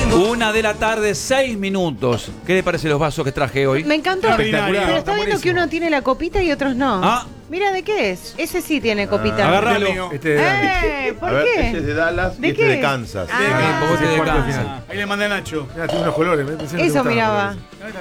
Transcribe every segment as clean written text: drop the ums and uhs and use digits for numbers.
1 de la tarde, 6 minutos. ¿Qué le parece los vasos que traje hoy? Me encantó. Pero está viendo que uno tiene la copita y otros no. Ah. Mira, ¿de qué es? Ese sí tiene copita. Agárralo. ¿Por A ver, qué? ese es de Dallas ¿De y este qué? de Kansas. Bote de Kansas. Ahí le mandé a Nacho. Mira, tiene unos colores. Eso miraba.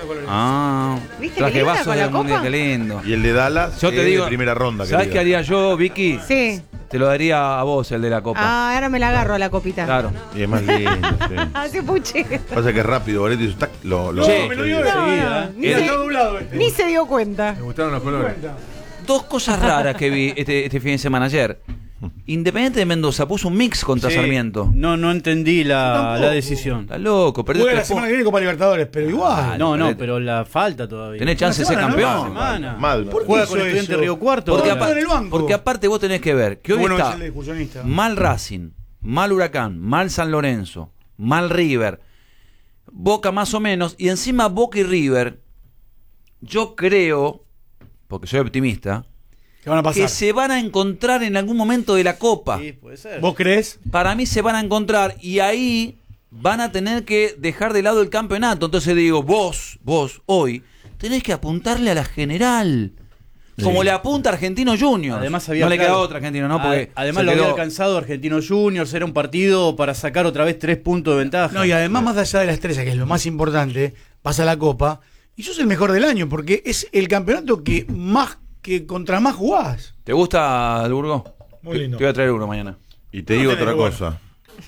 ¿Viste qué Traje linda vasos con la del mundial, copa? qué lindo. Y el de Dallas Yo te es digo, de primera ronda. ¿sabes querida. qué haría yo, Vicky? Sí. Te lo daría a vos, el de la copa. Ah, ahora me la agarro a la copita. Claro. Y es más lindo, sí. Hace puche. Pasa que es rápido, Boleto, y tac, lo Che, me lo dio enseguida. enseguida. Ni, Era- se, ni se dio cuenta. Me gustaron los colores. Dos cosas raras que vi este fin de semana ayer. Independiente de Mendoza puso un mix contra Sí. Sarmiento. No entendí la decisión. Está loco, perdió Juega la 3 semana que puntos. viene Copa Libertadores, pero igual. No, pero la falta todavía. Tenés chance de ser Una campeón. semana. Mal. ¿Por qué Juega hizo con Estudiante eso? Río Cuarto. Porque, ahora. en el banco. porque aparte vos tenés que ver que hoy Bueno, está es el discusionista. mal Racing, mal Huracán, mal San Lorenzo, mal River, Boca más o menos, y encima Boca y River, yo creo, porque soy optimista, ¿Qué van a pasar? que se van a encontrar en algún momento de la Copa. Sí, puede ser. ¿Vos crees? Para mí se van a encontrar y ahí van a tener que dejar de lado el campeonato. Entonces digo, vos hoy tenés que apuntarle a la general. Como le apunta Argentino Junior. Además había no le queda claro, otra Argentino, ¿no? Porque además se lo había quedó- alcanzado Argentino Juniors, era un partido para sacar otra vez 3 puntos de ventaja. No, y además, más allá de la estrella, que es lo más importante, pasa la Copa, y sos el mejor del año, porque es el campeonato que contra más jugás. ¿Te gusta el Burgo? Muy lindo. Te voy a traer uno mañana. Y te digo No tenés otra lugar. cosa.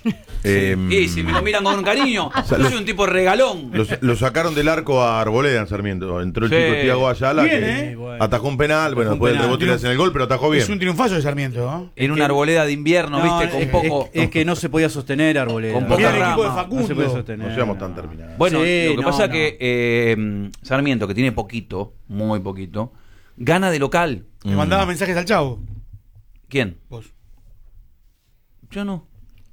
Y si me lo miran con cariño, yo soy un tipo regalón. Lo sacaron del arco a Arboleda en Sarmiento. Entró el Sí. chico Thiago Ayala, Bien, que bueno. atajó un penal. Bueno, Atajó un después del penal. rebote le hacen el gol, pero atajó bien. Es un triunfazo de Sarmiento, ¿no? En una arboleda de invierno, No, viste, con es, poco. es que no se podía sostener Arboleda. Con poca Mira el rama. equipo de No Facundo. se puede sostener. No seamos tan terminados. Bueno, Sí, lo que no, pasa no. que Sarmiento, que tiene poquito, muy poquito, gana de local. Le mandaba mensajes al chavo. ¿Quién? Vos. Yo no.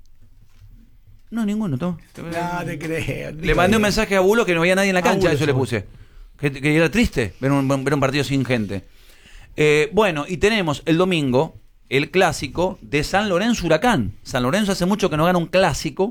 No, ninguno. No. No te creo. Le mandé un mensaje a Bulo que no había nadie en la cancha, Bulo, eso le seguro. puse. Que era triste ver un partido sin gente. Bueno, y tenemos el domingo el clásico de San Lorenzo Huracán. San Lorenzo hace mucho que no gana un clásico.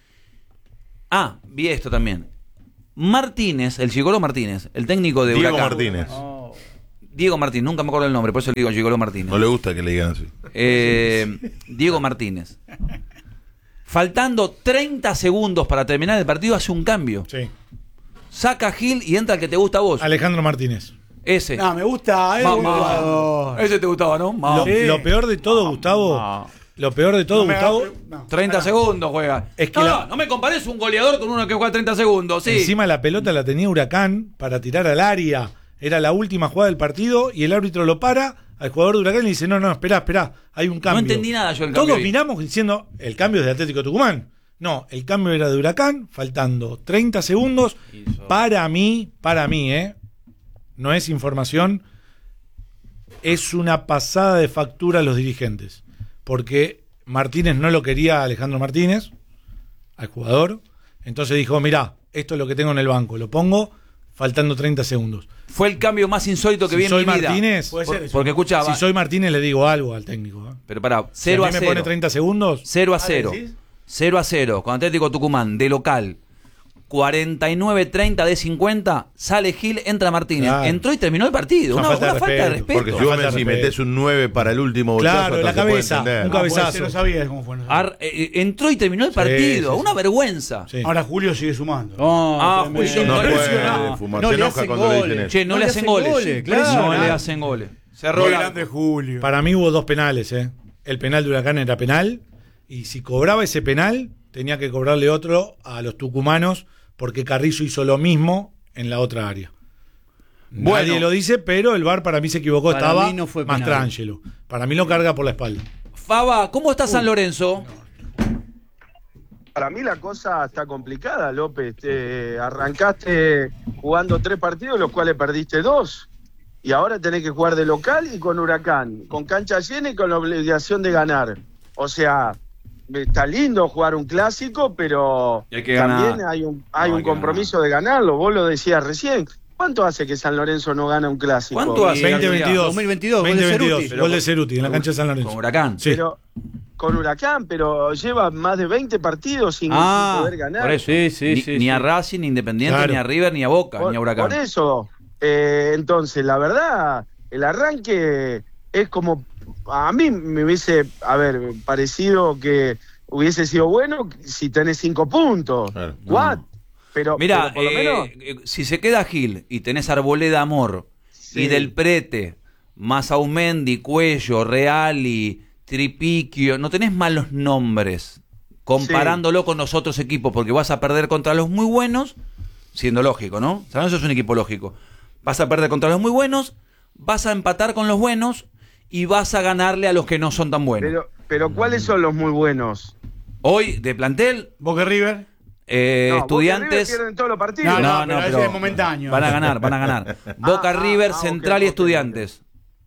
Ah, vi esto también. Martínez, el Gigolo Martínez, el técnico de Diego Huracán. Martínez. Diego Martínez, nunca me acuerdo el nombre, por eso le digo Gigolo Martínez. No le gusta que le digan así. Diego Martínez. Faltando 30 segundos para terminar el partido, hace un cambio. Sí. Saca a Gil y entra el que te gusta a vos. Alejandro Martínez. Ese. No, me gusta. Es buen jugador. Ese te gustaba, ¿no? Lo peor de todo, Gustavo. Lo peor de todo, No me Gustavo. hagas- no. 30 segundos juega. Es que no me compares un goleador con uno que juega 30 segundos. Sí. Encima la pelota la tenía Huracán para tirar al área. Era la última jugada del partido y el árbitro lo para al jugador de Huracán y le dice, no, esperá, hay un cambio. No entendí nada yo del Todos cambio ahí. miramos diciendo, el cambio es de Atlético Tucumán. No, el cambio era de Huracán, faltando 30 segundos. Para mí, no es información, es una pasada de factura a los dirigentes. Porque Martínez no lo quería a Alejandro Martínez, al jugador. Entonces dijo, mirá, esto es lo que tengo en el banco, lo pongo faltando 30 segundos. Fue el cambio más insólito que vi Si en soy mi vida. Martínez, Por- puede ser eso. porque escuchaba. Si soy Martínez le digo algo al técnico. Pero pará, Si 0 a a mí me 0. pone 30 segundos. 0 a 0. ¿decís? 0 a 0. Con Atlético Tucumán, de local. 49-30 de 50. Sale Gil, entra Martínez. Claro. Entró y terminó el partido. Una falta de respeto. Porque si vos si metés un 9 para el último bochazo, Claro, en la hasta se puede cabeza, entender. un cabezazo. No sabía cómo fue. Entró y terminó el partido. sí, sí. Una vergüenza. Sí. Ahora Julio sigue sumando. Julio No no le puede fumar, se enoja cuando le dicen eso. Che, no le hacen goles. claro. No le hacen goles. Cerró Muy la... grande Julio. Para mí hubo dos penales, El penal de Huracán era penal. Y si cobraba ese penal, tenía que cobrarle otro a los tucumanos, porque Carrizo hizo lo mismo en la otra área. Bueno. Nadie lo dice, pero el VAR para mí se equivocó. Para Estaba mí no fue más penal. Trangelo. Para mí lo carga por la espalda. Faba, ¿cómo está San Lorenzo? Para mí la cosa está complicada, López. Arrancaste jugando 3 partidos, los cuales perdiste 2. Y ahora tenés que jugar de local y con Huracán, con cancha llena y con la obligación de ganar. O sea, está lindo jugar un clásico, pero Y hay que también ganar. hay hay un que compromiso de ganarlo. Vos lo decías recién. ¿Cuánto hace que San Lorenzo no gana un clásico? ¿Cuánto hace? 2022. 2022, gol de 2022. Ceruti. Gol de Ceruti en la cancha de San Lorenzo. Con Huracán. Sí. Pero con Huracán, pero lleva más de 20 partidos sin poder ganar. Por eso. Ni a Racing, ni Independiente, Claro. ni a River, ni a Boca, ni a Huracán. Por eso, entonces, la verdad, el arranque es como, a mí me hubiese, parecido que hubiese sido bueno si tenés 5 puntos. Claro. Pero Mirá, por lo menos, si se queda Gil y tenés Arboleda, Amor, y Del Prete, más Aumendi, Cuello, Reali, Tripiquio, no tenés malos nombres comparándolo con los otros equipos, porque vas a perder contra los muy buenos, siendo lógico, ¿no? San Lorenzo es un equipo lógico. Vas a perder contra los muy buenos, vas a empatar con los buenos y vas a ganarle a los que no son tan buenos. pero ¿cuáles son los muy buenos? Hoy, de plantel, Boca River. No, Boca y River Estudiantes... pierden todos los partidos. No, pero ese es momentáneo. Van a ganar. Boca, River, Central y Estudiantes.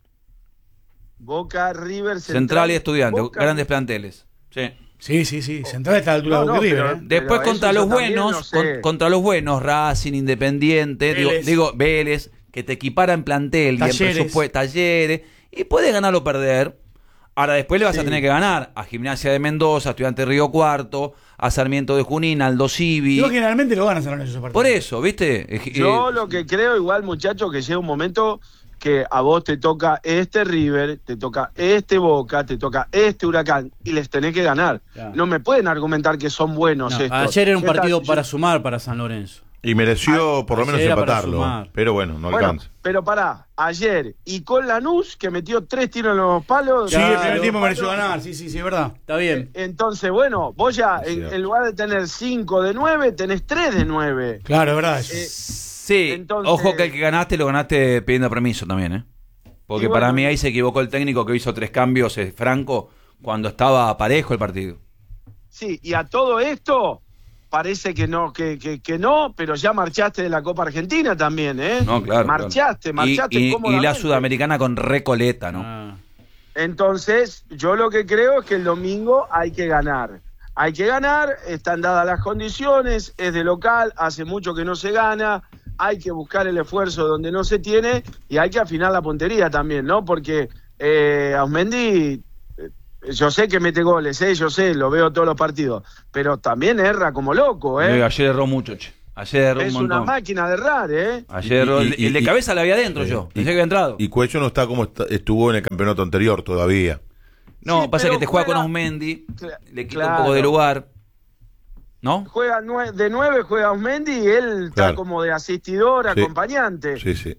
Boca, River, Central y Estudiantes, Boca, grandes planteles. Sí. Sí. Central está a la altura de No, Boca y pero- River. Después Pero contra eso los yo también buenos, no sé. contra los buenos, Racing, Independiente, Vélez. Vélez, que te equipara en plantel y en Talleres. presupuesto, Talleres, y puedes ganar o perder. Ahora después le vas a tener que ganar a Gimnasia de Mendoza, a Estudiantes de Río Cuarto, a Sarmiento de Junín, a Aldo Civi. Yo generalmente lo ganan San Lorenzo esos partidos. Por eso, ¿viste? Yo lo que creo igual, muchachos, que llega un momento que a vos te toca este River, te toca este Boca, te toca este Huracán, y les tenés que ganar. Claro. No me pueden argumentar que son buenos No, estos. ayer era un ¿Qué tal? partido para sumar para San Lorenzo. Y mereció por lo menos era para empatarlo. sumar. Pero bueno, no Bueno, alcanza. pero pará, ayer, y con Lanús, que metió 3 tiros en los palos. Sí, el Claro. primer tiempo mereció ganar. Sí, es verdad. Está bien. Entonces, bueno, vos ya, en lugar de tener 5 de 9, tenés 3 de 9. Claro, es verdad. Sí, entonces- ojo que el que ganaste lo ganaste pidiendo permiso también, ¿eh? Porque Y bueno, para mí ahí se equivocó el técnico que hizo 3 cambios, Franco, cuando estaba parejo el partido. Sí, y a todo esto parece que no, que no, pero ya marchaste de la Copa Argentina también, ¿eh? No, claro. Marchaste y cómodamente. la Sudamericana con Recoleta, ¿no? Ah. Entonces, yo lo que creo es que el domingo hay que ganar. Hay que ganar, están dadas las condiciones, es de local, hace mucho que no se gana, hay que buscar el esfuerzo donde no se tiene y hay que afinar la puntería también, ¿no? Porque Ausmendi, yo sé que mete goles, yo sé, lo veo todos los partidos, pero también erra como loco, ¿eh? Ayer erró mucho, che. Ayer erró un Es montón. una máquina de errar, ¿eh? Ayer erró. El de cabeza la había adentro yo. Pensé que había entrado. Y Cuello no está como estuvo en el campeonato anterior todavía. No, Sí, pasa pero que te juega con juega- Ausmendi, le quita Claro. un poco de lugar. ¿No? Juega de 9, juega Ausmendi y él está Claro. como de asistidor, Sí. acompañante. Sí.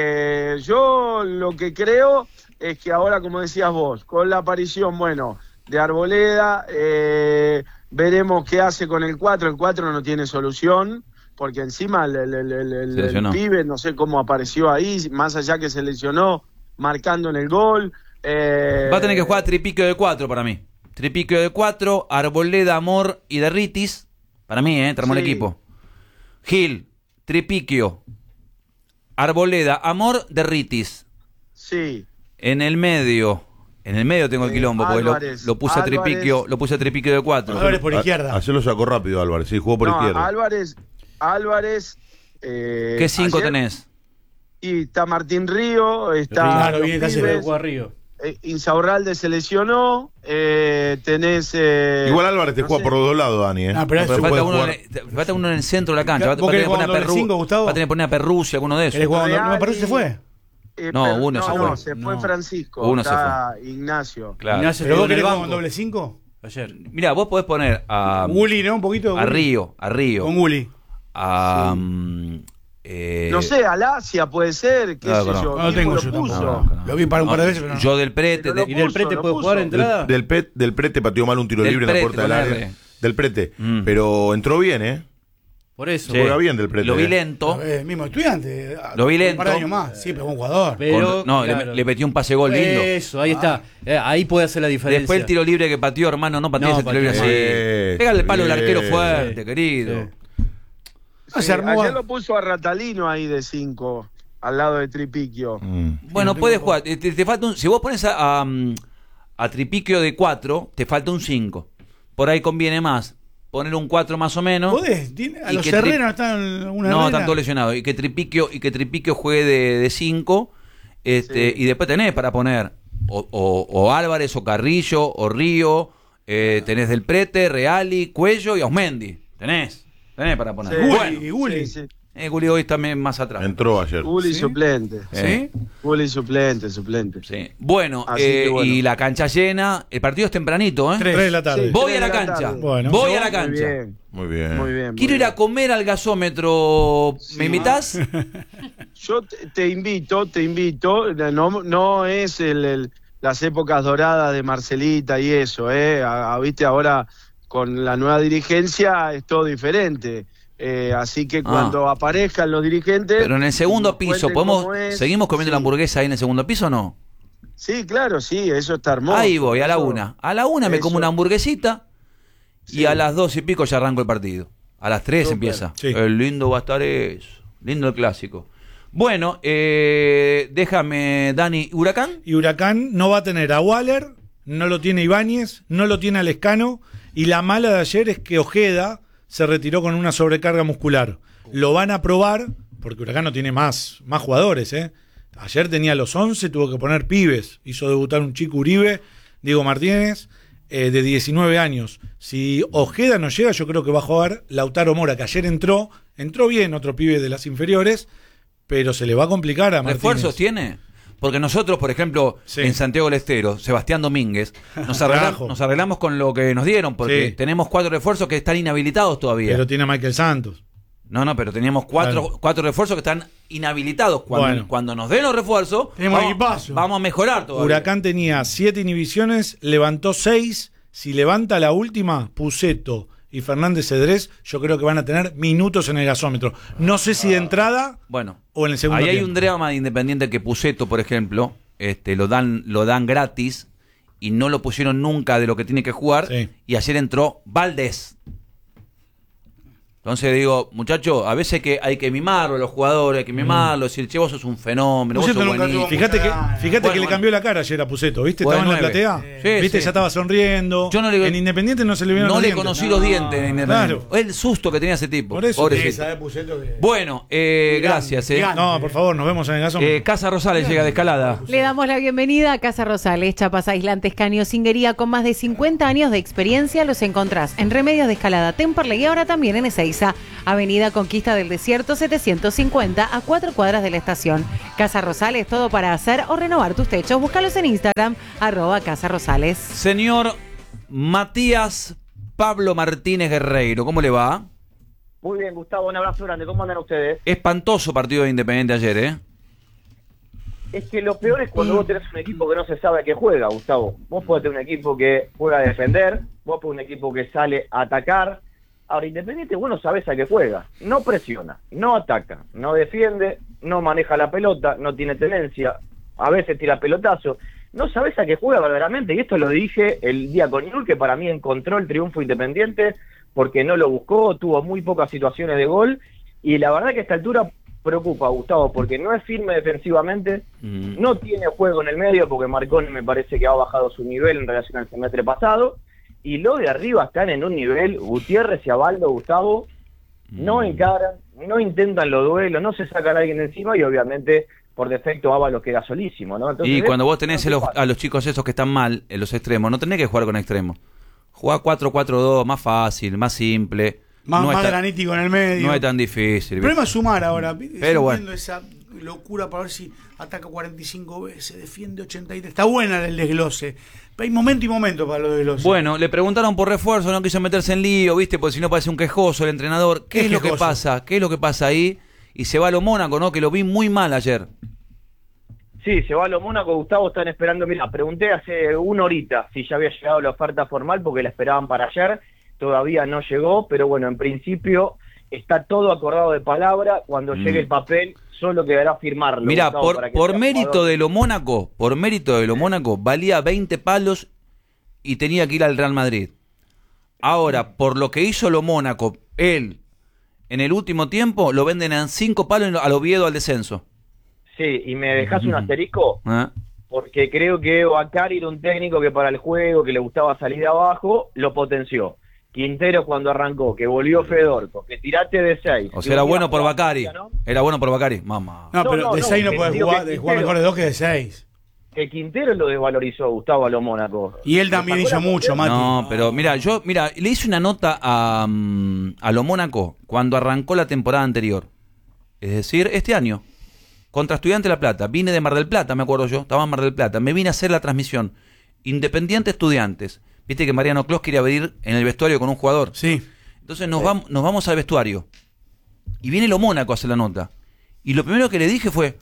Yo lo que creo es que ahora, como decías vos, con la aparición, bueno, de Arboleda, veremos qué hace con el 4. El 4 no tiene solución, porque encima Se el lesionó. pibe, no sé cómo apareció ahí, más allá que se lesionó, marcando en el gol. Va a tener que jugar tripiquio de 4 para mí. Tripiquio de 4, Arboleda, Amor y Derritis. Para mí, tenemos el Sí. equipo. Gil, Tripiquio, Arboleda, Amor, Derritis. Sí. En el medio tengo el quilombo, porque Álvarez, lo puse a Tripiquio, lo puse a Tripiquio de 4. Álvarez por izquierda. Ayer lo sacó rápido Álvarez, sí, jugó por No, izquierda. Álvarez. ¿Qué 5 ayer- tenés? Y está Martín Río, está Claro, los viene pibes, Talleres. Jugó a Río. Insaurralde se lesionó, tenés... Igual Álvarez te no juega sé. por los dos lados, Dani. Ah, pero Se eso Falta puede uno, jugar. falta uno en el centro de la cancha. Va a ¿Vos tener querés que poner jugar a doble cinco, Gustavo? Va a tener que poner a Perrucci, alguno de esos. ¿Querés jugar? Reali- No, pero se fue. No, uno se no, fue. se fue No. Francisco, Uno se está Ignacio. Claro. Ignacio ¿Pero estuvo vos en el querés jugar banco con doble 5? ayer. Mira, vos podés poner a Gulli, ¿no? Un poquito. a Gulli. Río, Con Gulli. a No sé, Alasia puede ser, qué Claro, sé no. yo. No lo ¿quién tengo lo yo puso? tampoco. Lo vi para un par de veces, pero no. Yo del Prete, Pero lo ¿Y del puso, Prete lo puede puso. jugar entrada? Del Prete pateó mal un tiro Del libre en la Prete, puerta del con área. R. Del Prete. Mm. Pero entró bien, ¿eh? Por eso. Sí. Juega bien del Prete. Lo vi ¿eh? lento. Mismo estudiante. Lo vi Un par de lento. años más. Sí, pero buen jugador. Pero, No, claro. le metió un pase gol lindo. Eso, ahí está. Ahí puede hacer la diferencia. Después el tiro libre que pateó, hermano, no pateó No, ese tiro libre pateó. así. Pégale el palo al arquero Sí. fuerte, querido. Sí. Ah, se armó. Ayer lo puso a Ratalino ahí de 5, al lado de Tripiquio. Mm. Bueno, puedes jugar. Te falta si vos pones a Tripiquio de 4, te falta un 5. Por ahí conviene más poner un 4 más o menos. ¿Podés? A Y los que Herrera no están una No, Herrera. están todos lesionados. Y que Tripiquio juegue de 5. Y después tenés para poner o Álvarez, o Carrillo, o Río, tenés Del Prete, Reali, Cuello y Ausmendi. Tenés para poner. Sí, Bueno, y Gulli. sí. Gulli hoy también más atrás. Entró ayer. Gulli suplente. ¿Sí? Gulli suplente. Sí. Bueno, Así que bueno. y la cancha llena. El partido es tempranito, ¿eh? 3 de la tarde. Sí. Voy a la 3 de la cancha. tarde. Bueno. Voy a la Muy cancha. bien. Muy bien. Muy bien. Quiero ir a comer al gasómetro. ¿Me invitas? Yo te invito. No es las épocas doradas de Marcelita y eso, viste, ahora con la nueva dirigencia es todo diferente. Así que cuando aparezcan los dirigentes... Pero en el segundo cuenten piso, cómo es. ¿seguimos comiendo la hamburguesa ahí en el segundo piso o no? Sí, claro, sí, eso está hermoso. Ahí voy, a la Eso- 1. A la 1 me como eso. una hamburguesita y Sí. a las 2 y pico ya arranco el partido. A las 3 Súper. empieza. Sí. El lindo va a estar eso. Lindo el clásico. Bueno, déjame, Dani, ¿Huracán? Y Huracán no va a tener a Waller, no lo tiene Ibáñez, no lo tiene a Lescano, y la mala de ayer es que Ojeda se retiró con una sobrecarga muscular. Lo van a probar, porque Huracán no tiene más jugadores, ¿eh? Ayer tenía los 11, tuvo que poner pibes. Hizo debutar un chico Uribe, Diego Martínez, de 19 años. Si Ojeda no llega, yo creo que va a jugar Lautaro Mora, que ayer entró bien, otro pibe de las inferiores, pero se le va a complicar a Martínez. ¿Refuerzos tiene? Porque nosotros, por ejemplo, Sí. en Santiago del Estero, Sebastián Domínguez, nos Trajo. arreglamos con lo que nos dieron, porque Sí. tenemos 4 refuerzos que están inhabilitados todavía. Pero tiene a Michael Santos. No, pero teníamos Claro. 4 refuerzos que están inhabilitados. Bueno. Cuando nos den los refuerzos, Tenemos equipazo. vamos a mejorar todavía. Huracán tenía 7 inhibiciones, levantó 6. Si levanta la última, Puceto y Fernández Cedrés, yo creo que van a tener minutos en el gasómetro. No sé si de entrada Bueno, o en el segundo ahí hay tiempo. un drama de Independiente que Puceto, por ejemplo, lo dan gratis y no lo pusieron nunca de lo que tiene que jugar. Sí. Y ayer entró Valdés. Entonces digo, muchacho, a veces hay que mimarlo a los jugadores, hay que mimarlo, decir, che, vos sos un fenómeno, vos Puceto sos nunca buenísimo. tuvo Fíjate que, Bueno, que le bueno. cambió la cara ayer a Puceto, ¿viste? Fue Estaba en la 9. platea. Sí, ¿Viste? sí. Ya estaba sonriendo. Yo no le- en Independiente no se le vieron No los le dientes. conocí los dientes en Independiente. Claro. El susto que tenía ese tipo. Por eso. Pobrecito. Bueno, gracias. No, por favor, nos vemos en el gasómetro. Casa Rosales llega de Escalada. Le damos la bienvenida a Casa Rosales, chapas aislantes, caños, cinguería con más de 50 años de experiencia. Los encontrás en Remedios de Escalada, Temperley y ahora también en Ezeiza, Avenida Conquista del Desierto 750 a 4 cuadras de la estación. Casa Rosales, todo para hacer o renovar tus techos. Búscalos en Instagram, @Casa Rosales. Señor Matías Pablo Martínez Guerreiro, ¿cómo le va? Muy bien, Gustavo, un abrazo grande. ¿Cómo andan ustedes? Espantoso partido de Independiente ayer, ¿eh? Es que lo peor es cuando vos tenés un equipo que no se sabe a qué juega, Gustavo. Vos podés tener un equipo que juega a defender, vos podés un equipo que sale a atacar. Ahora, Independiente, vos no sabés a qué juega. No presiona, no ataca, no defiende, no maneja la pelota, no tiene tenencia, a veces tira pelotazo. No sabés a qué juega verdaderamente, y esto lo dije el día con Newell's, que para mí encontró el triunfo Independiente porque no lo buscó, tuvo muy pocas situaciones de gol, y la verdad que a esta altura preocupa, Gustavo, porque no es firme defensivamente, no tiene juego en el medio, porque Marconi me parece que ha bajado su nivel en relación al semestre pasado, y los de arriba están en un nivel, Gutiérrez y Abaldo, Gustavo, no encaran, no intentan los duelos, no se sacan a alguien encima, y obviamente por defecto Ábalos queda solísimo, ¿no? Entonces, Y cuando vos tenés preocupante. a los chicos esos que están mal, en los extremos, no tenés que jugar con extremos. Jugá 4-4-2, más fácil, más simple. Más, no más es tan- granítico en el medio. No es tan difícil. El problema es sumar ahora. Pero bueno. Entiendo esa locura para ver si ataca 45 veces, defiende 83. Está buena el desglose. Pero hay momento y momento para los desgloses. Bueno, le preguntaron por refuerzo, no quiso meterse en lío, ¿viste? Porque si no parece un quejoso el entrenador. ¿Qué Es es lo que quejoso. pasa? ¿Qué es lo que pasa ahí? Y se va a lo Mónaco, ¿no? Que lo vi muy mal ayer. Sí, se va a lo Mónaco, Gustavo, están esperando, mira, pregunté hace una horita si ya había llegado la oferta formal porque la esperaban para ayer, todavía no llegó, pero bueno, en principio está todo acordado de palabra, cuando llegue el papel solo quedará firmarlo. Mira, Gustavo, para que por sea mérito jugador. de lo Mónaco, valía 20 palos y tenía que ir al Real Madrid. Ahora, por lo que hizo lo Mónaco, él, en el último tiempo, lo venden en 5 palos al Oviedo al descenso. Sí, y me dejás un asterisco, ¿Eh? porque creo que Bacari era un técnico que para el juego, que le gustaba salir de abajo, lo potenció. Quintero cuando arrancó, que volvió Fedorco, que tiraste de 6. O sea, era bueno por Bacari. Era bueno por Bacari. Mamá. No, pero No, de no, 6 no que puede digo jugar, que de jugar Quintero- mejor de 2 que de 6. que Quintero lo desvalorizó, Gustavo, a los Mónaco. Y él también hizo mucho, Mati. No, pero mira, le hice una nota a lo Mónaco cuando arrancó la temporada anterior. Es decir, este año. Contra Estudiantes de La Plata. Vine de Mar del Plata, me acuerdo yo. Estaba en Mar del Plata. Me vine a hacer la transmisión. Independiente Estudiantes. Viste que Mariano Clos quería venir en el vestuario con un jugador. Sí. Entonces nos vamos al vestuario. Y viene lo Mónaco a hacer la nota. Y lo primero que le dije fue...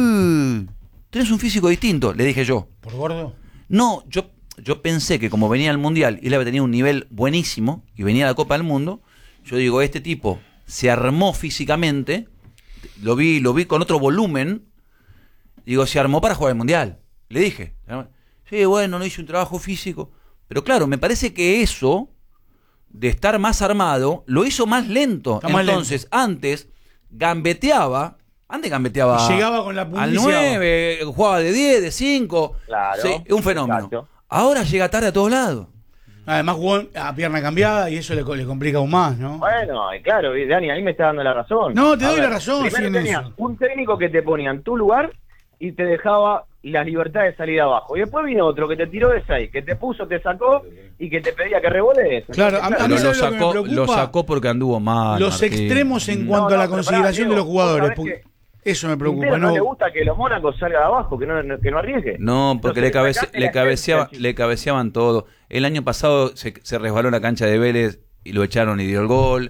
tenés un físico distinto, le dije yo. ¿Por gordo? No, yo pensé que como venía al Mundial y él había tenido un nivel buenísimo y venía a la Copa del Mundo, yo digo, este tipo se armó físicamente, lo vi con otro volumen, digo, se armó para jugar el Mundial. Le dije, sí, bueno, no hice un trabajo físico, pero claro, me parece que eso de estar más armado lo hizo más lento. Entonces, antes gambeteaba. Antes gambeteaba. Y llegaba con la punta al 9, jugaba de 10, de 5. Claro. Sí, un fenómeno. Exacto. Ahora llega tarde a todos lados. Además jugó a pierna cambiada y eso le complica aún más, ¿no? Bueno, y claro, Dani, ahí me está dando la razón. No, te A doy ver, la razón, primero sí, en tenías eso. un técnico que te ponía en tu lugar y te dejaba la libertad de salir abajo. Y después vino otro que te tiró de 6, que te puso, te sacó y que te pedía que revolees. Claro, a mí Pero ¿sabes lo que me preocupa? lo sacó porque anduvo mal. Los Martín. extremos en No, cuanto a la pero consideración pará, de los Diego, jugadores. vos sabés porque eso me preocupa. Quintero no le gusta que los Mónacos salga de abajo, que no arriesgue. No, porque Entonces, le cabeceaban todo. El año pasado se resbaló en la cancha de Vélez y lo echaron y dio el gol.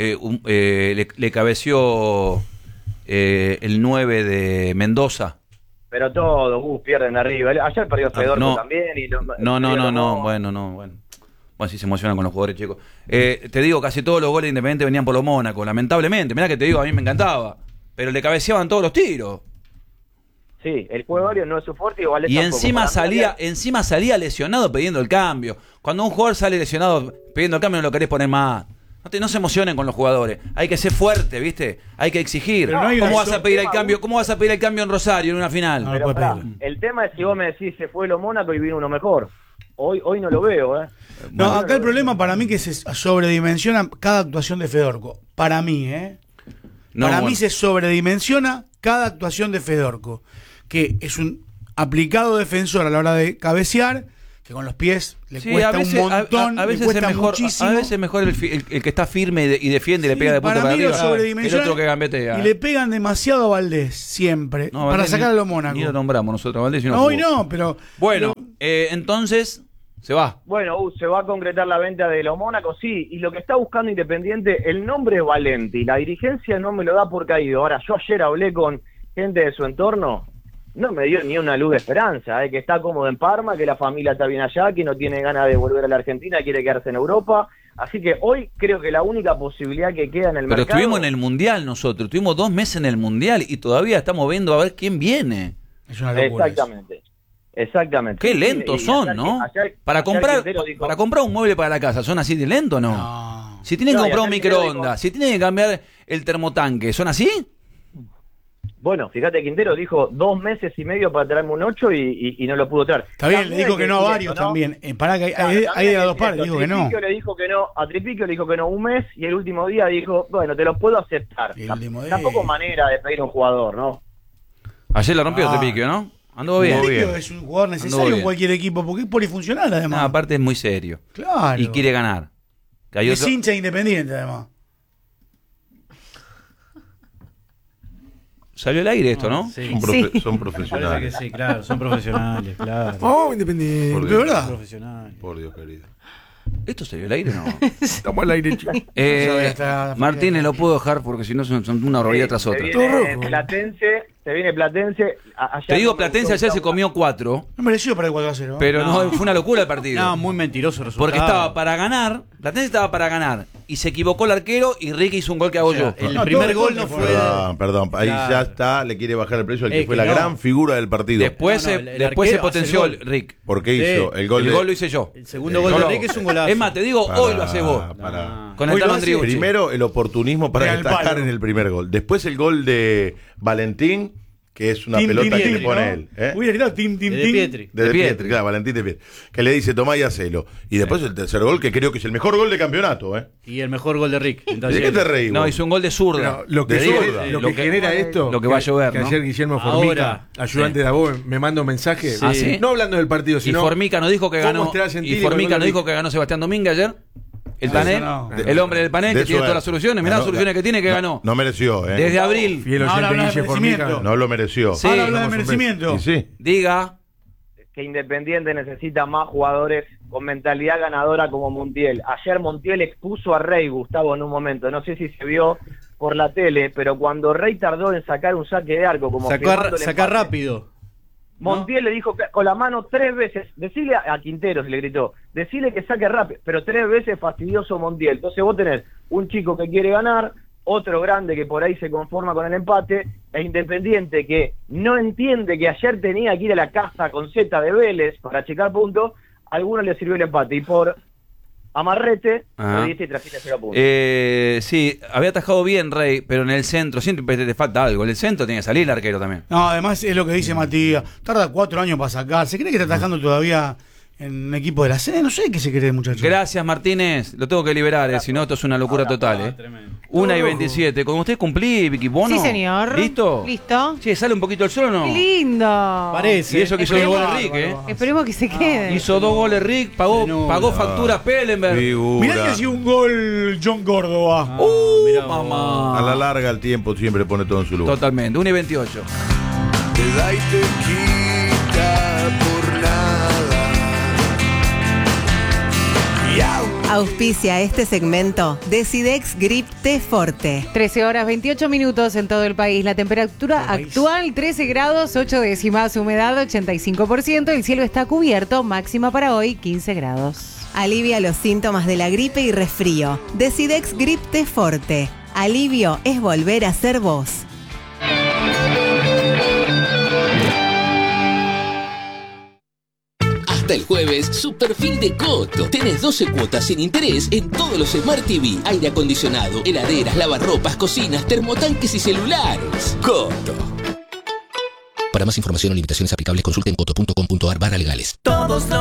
Le cabeció el 9 de Mendoza. Pero todos pierden arriba. Ayer perdió Fedorco no. también. Y No, bueno. Bueno, sí se emocionan con los jugadores chicos. Te digo, casi todos los goles de Independiente venían por los Mónacos, lamentablemente. Mirá que te digo, a mí me encantaba. Pero le cabeceaban todos los tiros. Sí, el juego aéreo no es su fuerte. Igual Y encima salía lesionado pidiendo el cambio. Cuando un jugador sale lesionado pidiendo el cambio no lo querés poner más. No se emocionen con los jugadores. Hay que ser fuerte, ¿viste? Hay que exigir. Pero no hay ¿Cómo una- vas a pedir el cambio? ¿Cómo vas a pedir el cambio en Rosario en una final? No, Pero puede pará, pedir. el tema es si vos me decís se fue lo Mónaco y vino uno mejor. Hoy no lo veo, ¿eh? No, acá el problema para mí que se sobredimensiona cada actuación de Fedorco. Para mí, ¿eh? No, Para bueno. mí se sobredimensiona cada actuación de Fedorco, que es un aplicado defensor a la hora de cabecear, que con los pies le Sí, cuesta a veces, un montón, a le veces cuesta es mejor, muchísimo. a veces es mejor el que está firme y defiende y le Sí, pega de punta para mí lo arriba. El sobredimensiona otro que gambetea. y le pegan demasiado a Valdés siempre No, para Valdés sacar a ni- los Mónacos. Ni lo nombramos nosotros, Valdés. No, hoy no, pero Bueno, entonces se va. Bueno, se va a concretar la venta de los Mónacos, sí, y lo que está buscando Independiente, el nombre es Valente, y la dirigencia no me lo da por caído. Ahora, yo ayer hablé con gente de su entorno, no me dio ni una luz de esperanza, que está cómodo en Parma, que la familia está bien allá, que no tiene ganas de volver a la Argentina, quiere quedarse en Europa. Así que hoy creo que la única posibilidad que queda en el Pero mercado... estuvimos en el Mundial nosotros, estuvimos 2 meses en el Mundial y todavía estamos viendo a ver quién viene. es una locura. Exactamente. Qué lentos Y son, ayer- ¿no? ayer Para comprar Quintero dijo- para comprar un mueble para la casa, ¿son así de lento o no? No. Si tienen que No, y comprar un ayer Quintero microondas, si tienen que cambiar el termotanque, ¿son así? Bueno, fíjate, Quintero dijo 2 meses y medio para traerme un 8 y no lo pudo traer. Está bien, le También dijo hay que no a decir varios esto, ¿no? también. Pará que Claro, hay de también las hay dos que partes, decir dijo que esto. no. Le dijo que no, a Tripiquio le dijo que no un mes y el último día dijo, bueno, te lo puedo aceptar. El último día. Tampoco manera de pedir un jugador, ¿no? Ayer la rompió Ah. Trepiquio, ¿no? Anduvo bien. Muy bien. Tripiquio es un jugador Anduvo necesario en bien. cualquier equipo porque es polifuncional No, además. aparte es muy serio. Claro. Y quiere ganar. Que hay Y es otro- hincha independiente además. Salió al aire esto, ¿no? Sí. Son, Sí. son Parece que profesionales. sí, claro, son profesionales, claro. Oh, independiente. Por De Dios. verdad. Profesionales. Por Dios, querido. ¿Esto salió al aire o no? Estamos al aire, chicos. Martínez, lo puedo dejar porque si no son una horroría tras otra. Se viene Platense. Te digo, Platense ayer se comió 4, No mereció para el 4-0. pero no, fue una locura el partido. No, muy mentiroso el resultado. Porque estaba para ganar, Platense estaba para ganar, y se equivocó el arquero y Ricky hizo un gol que hago O sea, yo. el No, primer todo gol no fue. Perdón. Ahí Claro. ya está, le quiere bajar el precio al que Es fue que la no. gran figura del partido. Después, No, no, se, el después se arquero hace potenció el el gol. Rick. ¿Por qué Sí. hizo? El gol El de... gol lo hice yo. El segundo gol de Solo- Enrique es un golazo. Es más, te digo, Pará, hoy lo haces vos. pará. Con Hoy el lo talón hace. Driucci. Primero el oportunismo para Pega el destacar palo. en el primer gol. Después el gol de Valentín, que es una Tim, pelota Tim, que le Tim, pone ¿no? él. ¿eh? Hubiera tirado Tim, Tim, De Tim. Pietri. De Pietri, claro, Valentín de Pietri. Que le dice, tomá y hacelo. Y después el tercer gol, que creo que es el mejor gol de campeonato, ¿eh? Y el mejor gol de Rick. ¿De qué te reís? No, vos? hizo un gol de zurda. Pero lo que, De genera, zurda. lo que genera esto, lo que va a llover, que ¿no? ayer Guillermo Ahora. Formica, ayudante de Abó, me manda un mensaje, ¿Ah, sí? no hablando del partido, Y sino Formica nos dijo que ¿cómo ganó. estará Y Gentili Formica con nos dijo Rick? que ganó Sebastián Domínguez ayer. El Eso panel, no. el hombre del panel De que tiene suerte. todas las soluciones. Mirá las soluciones que tiene que ganó. No mereció, ¿eh? Desde abril. Fiel Ahora oyente habla de Guille Formica. merecimiento. No lo mereció. Sí. Ahora habla de Vamos, merecimiento. Y sí. Diga. Que Independiente necesita más jugadores con mentalidad ganadora como Montiel. Ayer Montiel expuso a Rey, Gustavo, en un momento. No sé si se vio por la tele, pero cuando Rey tardó en sacar un saque de arco, como firmando el Sacar empate, rápido. Montiel le dijo con la mano 3 veces, decile a Quinteros, le gritó, decile que saque rápido, pero 3 veces fastidioso Montiel. Entonces vos tenés un chico que quiere ganar, otro grande que por ahí se conforma con el empate, e Independiente que no entiende que ayer tenía que ir a la casa con Z de Vélez para checar puntos, a algunos le sirvió el empate, y por amarrete, Ajá. le diste y trajiste 0 puntos. Sí, había atajado bien Rey, pero en el centro siempre te falta algo. En el centro tiene que salir el arquero también. No, además es lo que dice Matías. Tarda 4 años para sacar. ¿Se cree que está atajando todavía en un equipo de la C? No sé qué se cree, muchachos. Gracias, Martínez. Lo tengo que liberar, si no, esto es una locura total. Tremendo. 1:27. Con usted cumplí, Vicky Bono. Sí, señor. ¿Listo? Listo. Che, ¿sale un poquito el sol o no? ¡Qué lindo! Parece. Y eso que hizo 2 goles Rick, Esperemos que se quede. Hizo 2 goles Rick, pagó factura Pellenberg. Mirá que Figura. hacía un gol John Córdoba. Mirá, Mamá. A la larga el tiempo siempre pone todo en su lugar. Totalmente. 1:28. Te da y te quita por nada. Y Auspicia este segmento Decidex Grip T Forte. 13 horas 28 minutos en todo el país. La temperatura actual 13 grados 8 décimas, humedad 85%, el cielo está cubierto, máxima para hoy 15 grados. Alivia los síntomas de la gripe y resfrío. Decidex Grip T Forte. Alivio es volver a ser vos. Hasta el jueves, super fin de Coto. Tenés 12 cuotas sin interés en todos los Smart TV, aire acondicionado, heladeras, lavarropas, cocinas, termotanques y celulares. Coto. Para más información o limitaciones aplicables, consulten coto.com.ar/legales. todos los